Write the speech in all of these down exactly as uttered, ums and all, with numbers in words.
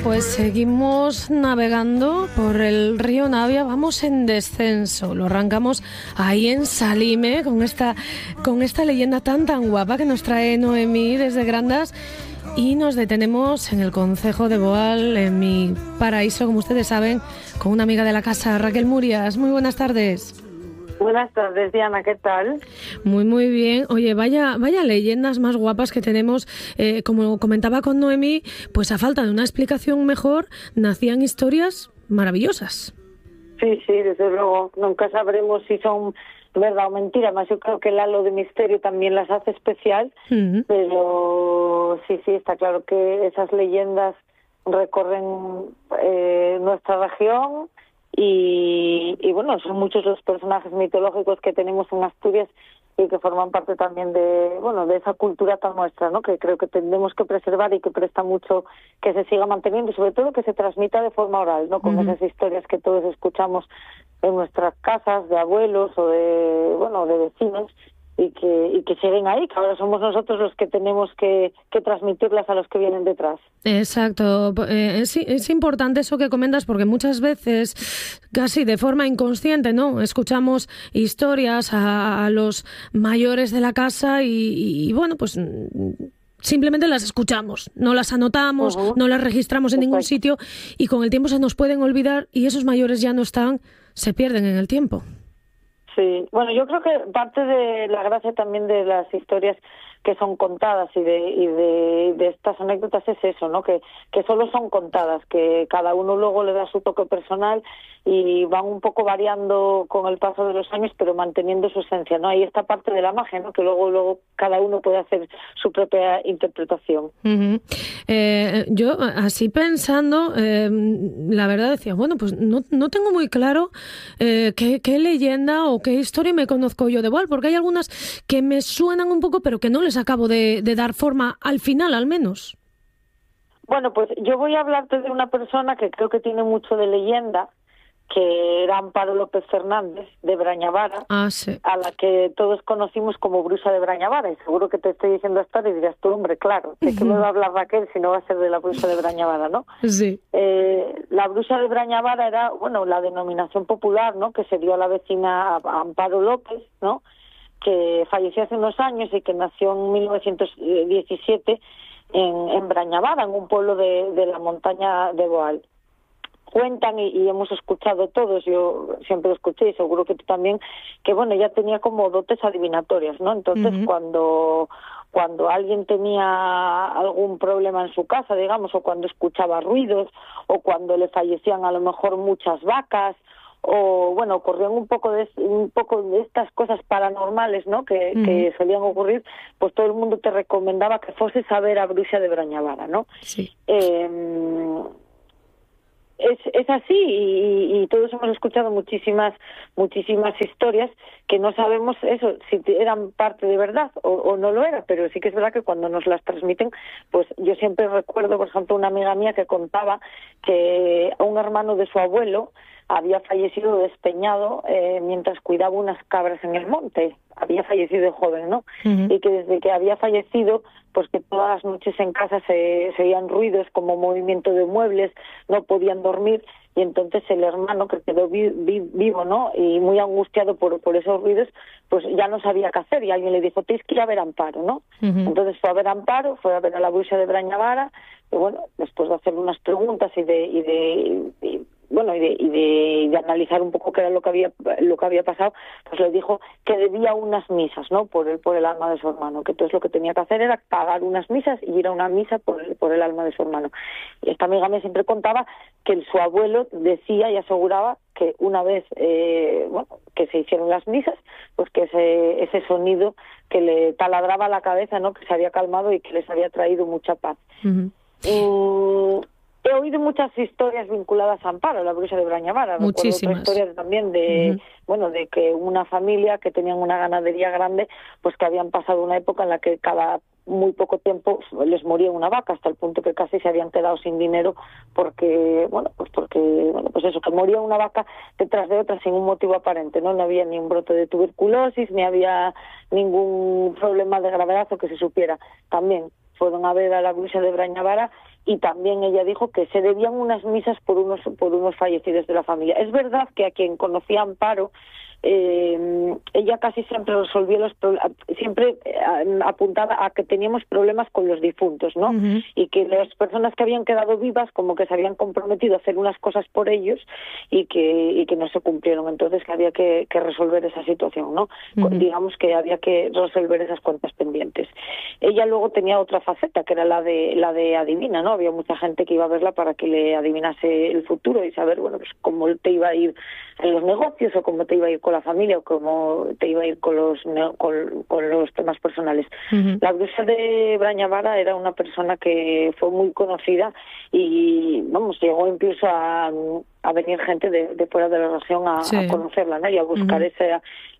pues seguimos navegando por el río Navia, vamos en descenso. Lo arrancamos ahí en Salime con esta, con esta leyenda tan tan guapa que nos trae Noemí desde Grandas, y nos detenemos en el concejo de Boal, en mi paraíso, como ustedes saben, con una amiga de la casa, Raquel Murias. Muy buenas tardes. Buenas tardes, Diana, ¿qué tal? Muy, muy bien. Oye, vaya vaya leyendas más guapas que tenemos. Eh, como comentaba con Noemí, pues a falta de una explicación mejor, nacían historias maravillosas. Sí, sí, desde luego. Nunca sabremos si son verdad o mentira, más yo creo que el halo de misterio también las hace especial, uh-huh. Pero sí, sí, está claro que esas leyendas recorren eh, nuestra región. Y, y bueno, son muchos los personajes mitológicos que tenemos en Asturias y que forman parte también de bueno de esa cultura tan nuestra, ¿no? Que creo que tenemos que preservar y que presta mucho que se siga manteniendo y sobre todo que se transmita de forma oral, ¿no? Con uh-huh. esas historias que todos escuchamos en nuestras casas de abuelos o de bueno de vecinos y que y que siguen ahí, que ahora somos nosotros los que tenemos que, que transmitirlas a los que vienen detrás. Exacto, eh, es, es importante eso que comentas, porque muchas veces, casi de forma inconsciente, ¿no? Escuchamos historias a, a los mayores de la casa y, y, y bueno, pues simplemente las escuchamos, no las anotamos, uh-huh. no las registramos en Exacto. ningún sitio, y con el tiempo se nos pueden olvidar y esos mayores ya no están, se pierden en el tiempo. Sí, bueno, yo creo que parte de la gracia también de las historias que son contadas y de y de, de estas anécdotas es eso, ¿no? Que que solo son contadas, que cada uno luego le da su toque personal y van un poco variando con el paso de los años, pero manteniendo su esencia, ¿no? Hay esta parte de la magia, ¿no? Que luego luego cada uno puede hacer su propia interpretación. Uh-huh. Eh, yo así pensando, eh, la verdad decía, bueno, pues no no tengo muy claro eh, qué, qué leyenda o qué historia me conozco yo de Boal, porque hay algunas que me suenan un poco, pero que no les acabo de, de dar forma al final, al menos. Bueno, pues yo voy a hablarte de una persona que creo que tiene mucho de leyenda, que era Amparo López Fernández, de Brañavara, ah, sí. a la que todos conocimos como Bruxa de Brañavara, y seguro que te estoy diciendo esto y dirás tú, hombre, claro, ¿de qué me va a hablar Raquel si no va a ser de la Bruxa de Brañavara, no? Sí. Eh, la Bruxa de Brañavara era, bueno, la denominación popular, ¿no?, que se dio a la vecina Amparo López, ¿no?, que falleció hace unos años y que nació en mil novecientos diecisiete en, en Brañavara, en un pueblo de, de la montaña de Boal. Cuentan, y, y hemos escuchado todos, yo siempre lo escuché y seguro que tú también, que bueno, ella tenía como dotes adivinatorias, ¿no? Entonces, uh-huh. cuando cuando alguien tenía algún problema en su casa, digamos, o cuando escuchaba ruidos, o cuando le fallecían a lo mejor muchas vacas, o bueno, ocurrían un poco de un poco de estas cosas paranormales, ¿no?, que, uh-huh. que solían ocurrir, pues todo el mundo te recomendaba que fueses a ver a Bruxa de Brañavara, ¿no? Sí. Eh, Es, es así y, y todos hemos escuchado muchísimas muchísimas historias que no sabemos eso si eran parte de verdad o, o no lo era, pero sí que es verdad que cuando nos las transmiten, pues yo siempre recuerdo, por ejemplo, una amiga mía que contaba que a un hermano de su abuelo había fallecido despeñado eh, mientras cuidaba unas cabras en el monte. Había fallecido de joven, ¿no? Uh-huh. Y que desde que había fallecido, pues que todas las noches en casa se, se oían ruidos como movimiento de muebles, no podían dormir, y entonces el hermano, que quedó vi, vi, vivo, ¿no?, y muy angustiado por, por esos ruidos, pues ya no sabía qué hacer, y alguien le dijo, tienes que ir a ver a Amparo, ¿no? Uh-huh. Entonces fue a ver a Amparo, fue a ver a la Bruxa de Brañavara, y bueno, después de hacer unas preguntas y de... Y de y, bueno, y de, y, de, y de analizar un poco qué era lo que había lo que había pasado, pues le dijo que debía unas misas, ¿no?, por el por el alma de su hermano, que entonces lo que tenía que hacer era pagar unas misas y ir a una misa por el, por el alma de su hermano. Y esta amiga me siempre contaba que el, su abuelo decía y aseguraba que una vez eh, bueno, que se hicieron las misas, pues que ese ese sonido que le taladraba la cabeza, ¿no?, que se había calmado y que les había traído mucha paz. Uh-huh. Y, he oído muchas historias vinculadas a Amparo, la Bruxa de Brañavara. Muchísimas. Recuerdo historias también de, uh-huh. bueno, de que una familia que tenían una ganadería grande, pues que habían pasado una época en la que cada muy poco tiempo les moría una vaca, hasta el punto que casi se habían quedado sin dinero porque, bueno, pues porque, bueno, pues eso, que moría una vaca detrás de otra sin un motivo aparente, ¿no? No había ni un brote de tuberculosis, ni había ningún problema de gravedad o que se supiera. También fueron a ver a la Bruxa de Brañavara y también ella dijo que se debían unas misas por unos por unos fallecidos de la familia. Es verdad que a quien conocía a Amparo, eh, ella casi siempre resolvió los siempre eh, apuntaba a que teníamos problemas con los difuntos, ¿no? Uh-huh. Y que las personas que habían quedado vivas como que se habían comprometido a hacer unas cosas por ellos y que y que no se cumplieron, entonces que había que, que resolver esa situación, ¿no? Uh-huh. Digamos que había que resolver esas cuentas pendientes. Ella luego tenía otra faceta que era la de la de adivina, ¿no? Había mucha gente que iba a verla para que le adivinase el futuro y saber, bueno, pues cómo te iba a ir en los negocios o cómo te iba a ir con la familia o cómo te iba a ir con los con, con los temas personales. Uh-huh. La bruja de Brañavara era una persona que fue muy conocida y, vamos, llegó incluso a, a venir gente de, de fuera de la región a, sí. a conocerla, ¿no? Y a buscar uh-huh. esa,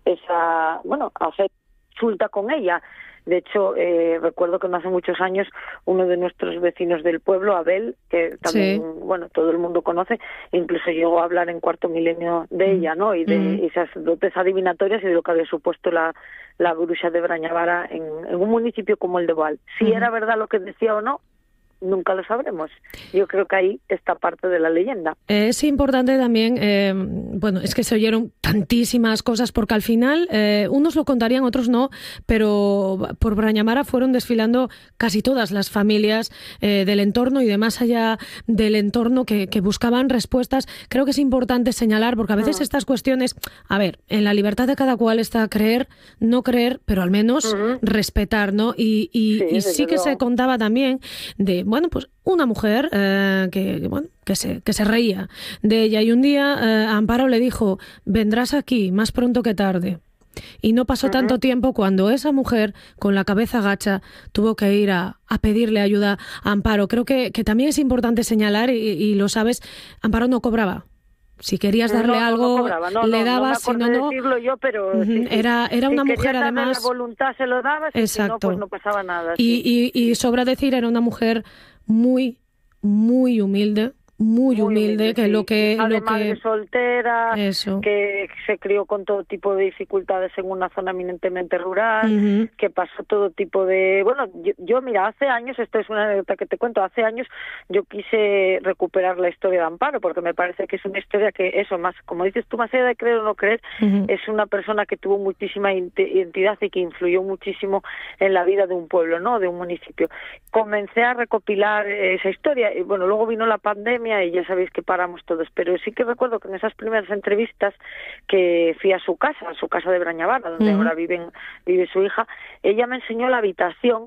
esa, bueno, a hacer consulta con ella. De hecho, eh, recuerdo que no hace muchos años uno de nuestros vecinos del pueblo, Abel, que también, sí. bueno, todo el mundo conoce, incluso llegó a hablar en Cuarto Milenio de ella, ¿no? Y de mm. esas dotes adivinatorias y de lo que había supuesto la, la bruja de Brañavara en, en un municipio como el de Boal. Si mm. era verdad lo que decía o no, nunca lo sabremos. Yo creo que ahí está parte de la leyenda. Es importante también, eh, bueno, es que se oyeron tantísimas cosas porque al final eh, unos lo contarían, otros no, pero por Brañavara fueron desfilando casi todas las familias eh, del entorno y de más allá del entorno que, que buscaban respuestas. Creo que es importante señalar, porque a veces uh-huh. estas cuestiones, a ver, en la libertad de cada cual está creer, no creer, pero al menos uh-huh. respetar, ¿no? Y, y sí, y sí que luego. Se contaba también de, bueno, pues una mujer eh, que, bueno, que se, que se reía de ella y un día eh, Amparo le dijo, vendrás aquí más pronto que tarde. Y no pasó uh-huh. tanto tiempo cuando esa mujer, con la cabeza gacha, tuvo que ir a, a pedirle ayuda a Amparo. Creo que, que también es importante señalar, y, y lo sabes, Amparo no cobraba. Si querías darle no, algo, no cobraba, no, le no, dabas, no si no, no. decirlo yo, pero uh-huh. sí, sí. Era, era una si mujer además. La voluntad se lo daba, si no, pues no pasaba nada. Y, sí. y, y sobra decir, era una mujer muy, muy humilde. Muy, muy humilde, humilde, que sí. lo que... Además lo que... de soltera, Eso. que se crió con todo tipo de dificultades en una zona eminentemente rural, uh-huh. que pasó todo tipo de... Bueno, yo, yo, mira, hace años, esto es una anécdota que te cuento, hace años yo quise recuperar la historia de Amparo, porque me parece que es una historia que, eso, más, como dices tú, más allá de creer o no creer, uh-huh. es una persona que tuvo muchísima identidad y que influyó muchísimo en la vida de un pueblo, ¿no?, de un municipio. Comencé a recopilar esa historia, y bueno, luego vino la pandemia, y ya sabéis que paramos todos, pero sí que recuerdo que en esas primeras entrevistas que fui a su casa, a su casa de Brañavara, donde uh-huh. ahora viven, vive su hija, ella me enseñó la habitación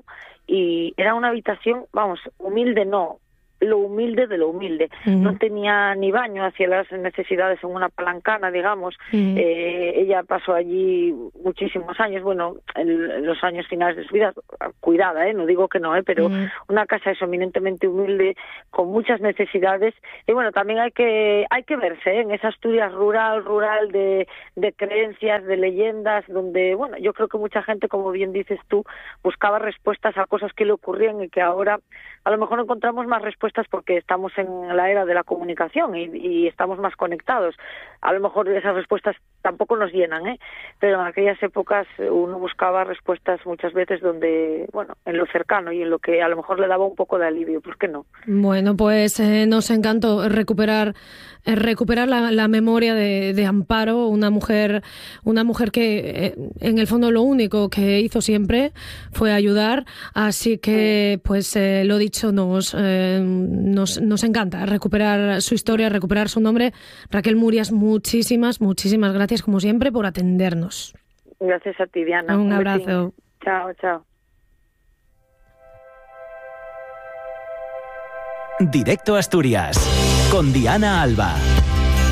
y era una habitación, vamos, humilde no, lo humilde de lo humilde. Uh-huh. No tenía ni baño, hacía las necesidades en una palancana, digamos. Uh-huh. Eh, ella pasó allí muchísimos años, bueno, en los años finales de su vida, cuidada, ¿eh? No digo que no, ¿eh? Pero uh-huh. una casa es eminentemente humilde, con muchas necesidades. Y bueno, también hay que hay que verse, ¿eh? En esa Asturias rural, rural de, de creencias, de leyendas, donde, bueno, yo creo que mucha gente, como bien dices tú, buscaba respuestas a cosas que le ocurrían y que ahora a lo mejor encontramos más respuestas porque estamos en la era de la comunicación y, y estamos más conectados. A lo mejor esas respuestas tampoco nos llenan, ¿eh? Pero en aquellas épocas uno buscaba respuestas muchas veces donde, bueno, en lo cercano y en lo que a lo mejor le daba un poco de alivio, ¿por qué no? Bueno, pues eh, nos encantó recuperar eh, recuperar la, la memoria de, de Amparo, una mujer una mujer que eh, en el fondo lo único que hizo siempre fue ayudar, así que pues eh, lo dicho, nos, eh, nos nos encanta recuperar su historia, recuperar su nombre. Raquel Murias, muchísimas, muchísimas gracias como siempre por atendernos. Gracias a ti, Diana. Un, Un abrazo. Besín. Chao, chao. Directo a Asturias con Diana Alba.